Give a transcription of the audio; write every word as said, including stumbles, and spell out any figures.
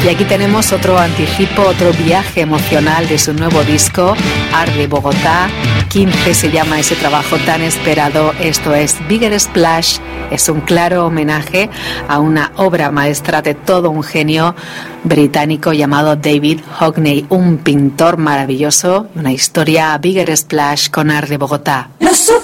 Y aquí tenemos otro anticipo, otro viaje emocional de su nuevo disco, Art de Bogotá. quince se llama ese trabajo tan esperado. Esto es Bigger Splash. Es un claro homenaje a una obra maestra de todo un genio británico llamado David Hockney, un pintor maravilloso. Una historia, Bigger Splash con Art de Bogotá. Los